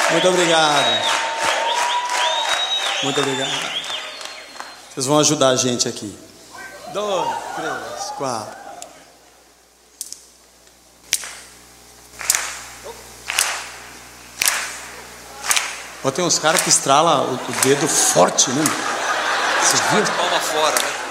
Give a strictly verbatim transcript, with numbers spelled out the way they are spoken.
Muito obrigado. Muito obrigado. Vocês vão ajudar a gente aqui. Dois, três, quatro. Ó, tem uns caras que estralam o, o dedo forte, né? Vocês viram? Palma fora, né?